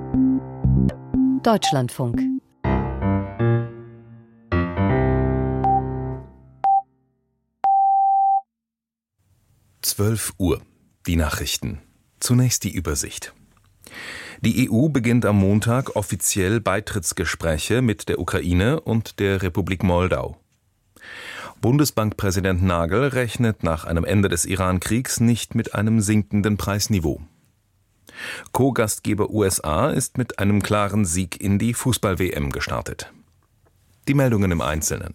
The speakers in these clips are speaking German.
Deutschlandfunk. Uhr. Die Nachrichten. Zunächst die Übersicht. Die EU beginnt am Montag offiziell Beitrittsgespräche mit der Ukraine und der Republik Moldau. Bundesbankpräsident Nagel rechnet nach einem Ende des Iran-Kriegs nicht mit einem sinkenden Preisniveau. Co-Gastgeber USA ist mit einem klaren Sieg in die Fußball-WM gestartet. Die Meldungen im Einzelnen.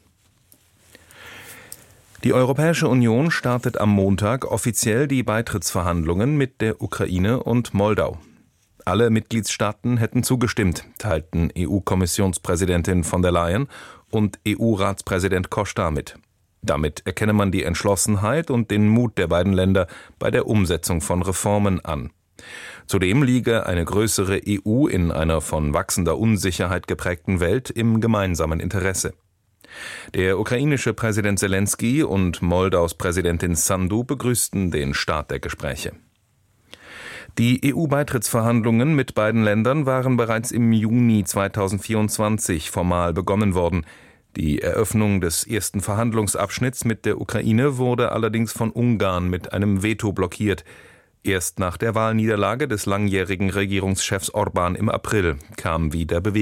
Die Europäische Union startet am Montag offiziell die Beitrittsverhandlungen mit der Ukraine und Moldau. Alle Mitgliedstaaten hätten zugestimmt, teilten EU-Kommissionspräsidentin von der Leyen und EU-Ratspräsident Costa mit. Damit erkenne man die Entschlossenheit und den Mut der beiden Länder bei der Umsetzung von Reformen an. Zudem liege eine größere EU in einer von wachsender Unsicherheit geprägten Welt im gemeinsamen Interesse. Der ukrainische Präsident Selenskyj und Moldaus Präsidentin Sandu begrüßten den Start der Gespräche. Die EU-Beitrittsverhandlungen mit beiden Ländern waren bereits im Juni 2024 formal begonnen worden. Die Eröffnung des ersten Verhandlungsabschnitts mit der Ukraine wurde allerdings von Ungarn mit einem Veto blockiert. Erst nach der Wahlniederlage des langjährigen Regierungschefs Orbán im April kam wieder Bewegung